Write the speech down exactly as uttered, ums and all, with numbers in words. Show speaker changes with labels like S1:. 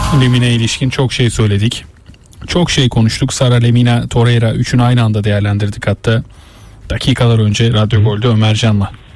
S1: Lemina ilişkin çok şey söyledik. Çok şey konuştuk. Sara, Lemina, Torreira üçünü aynı anda değerlendirdik hatta. Dakikalar önce Radyo Gol'de Ömercan'la.